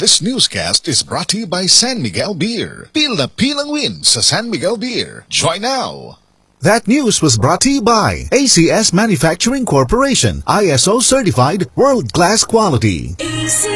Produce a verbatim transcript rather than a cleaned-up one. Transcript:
This newscast is brought to you by San Miguel Beer. Pil na pilang win sa San Miguel Beer. Join now! That news was brought to you by A C S Manufacturing Corporation, I S O certified, world-class quality.